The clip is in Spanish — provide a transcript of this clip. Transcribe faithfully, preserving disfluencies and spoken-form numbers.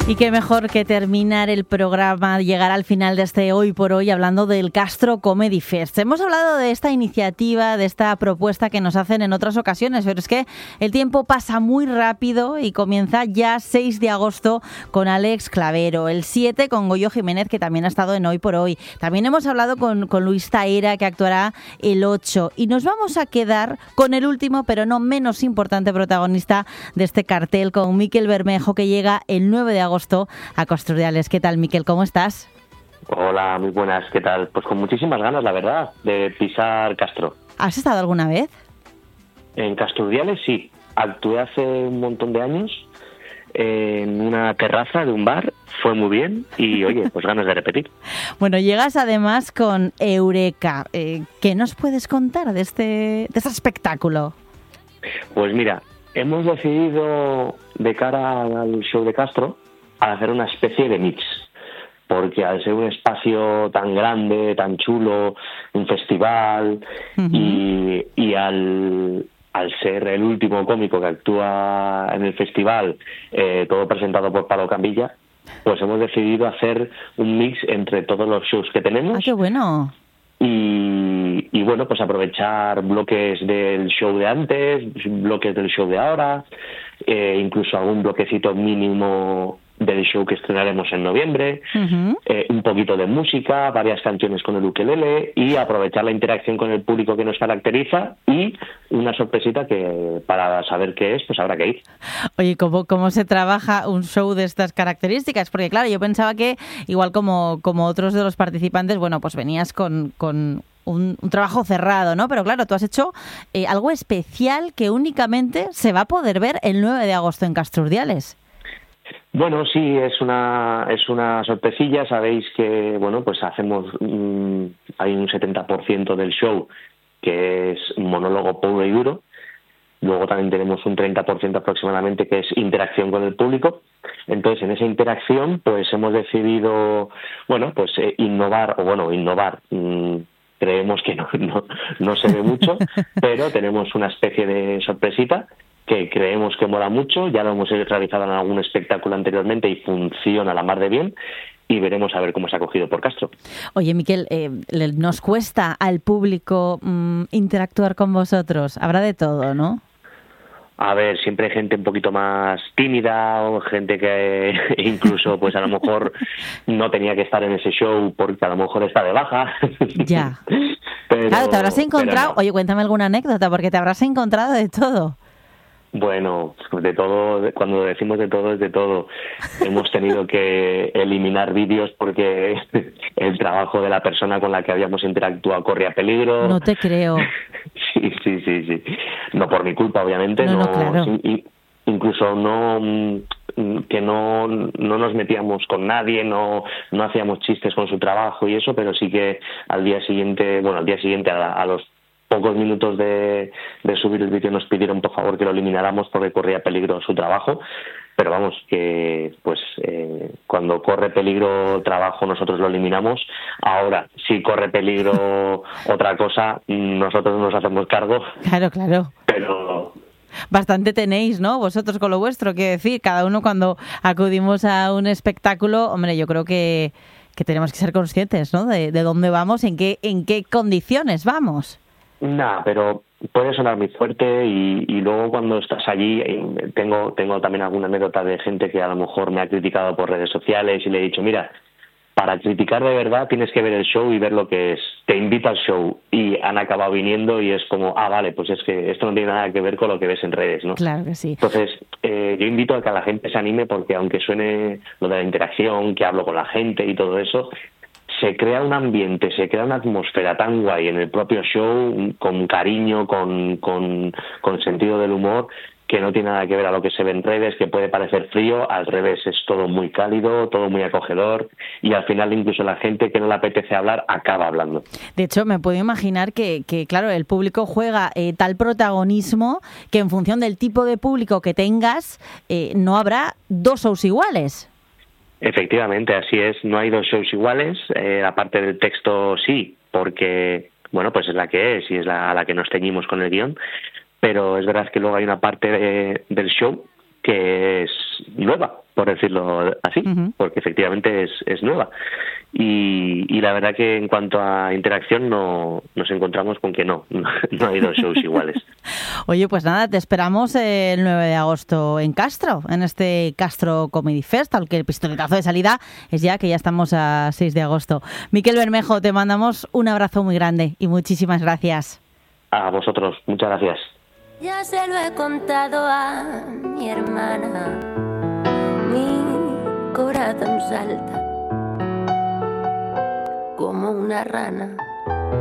Y qué mejor que terminar el programa, llegar al final de este Hoy por Hoy hablando del Castro Comedy Fest. Hemos hablado de esta iniciativa, de esta propuesta que nos hacen en otras ocasiones, pero es que el tiempo pasa muy rápido y comienza ya seis de agosto con Alex Clavero, el siete con Goyo Jiménez, que también ha estado en Hoy por Hoy. También hemos hablado con, con Luis Taera, que actuará el ocho. Y nos vamos a quedar con el último, pero no menos importante protagonista de este cartel, con Miquel Bermejo, que llega el nueve de agosto a Casturdiales. ¿Qué tal, Miquel? ¿Cómo estás? Hola, muy buenas. ¿Qué tal? Pues con muchísimas ganas, la verdad, de pisar Castro. ¿Has estado alguna vez? En Casturdiales sí. Actué hace un montón de años en una terraza de un bar. Fue muy bien y, oye, pues ganas de repetir. Bueno, llegas además con Eureka. Eh, ¿Qué nos puedes contar de este, de este espectáculo? Pues mira, hemos decidido, de cara al show de Castro, a hacer una especie de mix, porque al ser un espacio tan grande, tan chulo, un festival, uh-huh. y, y al, al ser el último cómico que actúa en el festival, eh, todo presentado por Palo Cambilla, pues hemos decidido hacer un mix entre todos los shows que tenemos. ¡Ah, qué bueno! Y, y bueno, pues aprovechar bloques del show de antes, bloques del show de ahora, eh, incluso algún bloquecito mínimo del show que estrenaremos en noviembre, uh-huh. eh, un poquito de música, varias canciones con el ukelele y aprovechar la interacción con el público que nos caracteriza y una sorpresita que para saber qué es, pues habrá que ir. Oye, ¿cómo, cómo se trabaja un show de estas características? Porque claro, yo pensaba que igual como, como otros de los participantes, bueno, pues venías con, con un, un trabajo cerrado, ¿no? Pero claro, tú has hecho eh, algo especial que únicamente se va a poder ver el nueve de agosto en Casturdiales. Bueno, sí, es una es una sorpresilla. Sabéis que, bueno, pues hacemos, mmm, hay un setenta por ciento del show que es monólogo puro y duro. Luego también tenemos un treinta por ciento aproximadamente que es interacción con el público. Entonces, en esa interacción, pues hemos decidido, bueno, pues eh, innovar, o bueno, innovar, mmm, creemos que no, no, no se ve mucho, pero tenemos una especie de sorpresita que creemos que mola mucho. Ya lo hemos realizado en algún espectáculo anteriormente y funciona a la mar de bien, y veremos a ver cómo se ha acogido por Castro. Oye, Miquel, eh, ¿nos cuesta al público mmm, interactuar con vosotros? Habrá de todo, ¿no? A ver, siempre hay gente un poquito más tímida, o gente que incluso pues a lo mejor no tenía que estar en ese show porque a lo mejor está de baja. Ya. Pero, claro, te habrás encontrado... no. Oye, cuéntame alguna anécdota, porque te habrás encontrado de todo. Bueno, de todo, cuando decimos de todo es de todo. Hemos tenido que eliminar vídeos porque el trabajo de la persona con la que habíamos interactuado corría peligro. No te creo. Sí, sí, sí, sí. No por mi culpa, obviamente. No, no, no claro. in, incluso no que no, no nos metíamos con nadie, no, no hacíamos chistes con su trabajo y eso, pero sí que al día siguiente, bueno, al día siguiente a, a los pocos minutos de, de subir el vídeo nos pidieron por favor que lo elimináramos porque corría peligro su trabajo. Pero vamos, que pues eh, cuando corre peligro trabajo nosotros lo eliminamos. Ahora, si corre peligro otra cosa, nosotros nos hacemos cargo. Claro, claro. Pero... Bastante tenéis, ¿no? Vosotros con lo vuestro, quiero decir, cada uno cuando acudimos a un espectáculo, hombre, yo creo que, que tenemos que ser conscientes, ¿no? De, de dónde vamos, en qué, en qué condiciones vamos. Nah, pero puede sonar muy fuerte y, y luego cuando estás allí, tengo tengo también alguna anécdota de gente que a lo mejor me ha criticado por redes sociales y le he dicho, mira, para criticar de verdad tienes que ver el show y ver lo que es. Te invito al show y han acabado viniendo y es como, ah, vale, pues es que esto no tiene nada que ver con lo que ves en redes, ¿no? Claro que sí. Entonces, eh, yo invito a que la gente se anime porque aunque suene lo de la interacción, que hablo con la gente y todo eso, se crea un ambiente, se crea una atmósfera tan guay en el propio show, con cariño, con, con, con sentido del humor, que no tiene nada que ver a lo que se ve en redes, que puede parecer frío. Al revés, es todo muy cálido, todo muy acogedor, y al final incluso la gente que no le apetece hablar acaba hablando. De hecho, me puedo imaginar que, que claro, el público juega eh, tal protagonismo que en función del tipo de público que tengas, eh, no habrá dos shows iguales. Efectivamente, así es. No hay dos shows iguales. Eh, la parte del texto sí, porque bueno, pues es la que es y es la a la que nos ceñimos con el guión. Pero es verdad que luego hay una parte de, del show que es nueva, por decirlo así, uh-huh. porque efectivamente es, es nueva. Y, y la verdad que en cuanto a interacción no nos encontramos con que no, no, no hay dos shows iguales. Oye, pues nada, te esperamos el nueve de agosto en Castro, en este Castro Comedy Fest, al que el pistoletazo de salida es ya que ya estamos a seis de agosto. Miquel Bermejo, te mandamos un abrazo muy grande y muchísimas gracias. A vosotros, muchas gracias. Ya se lo he contado a mi hermana, mi corazón salta como una rana.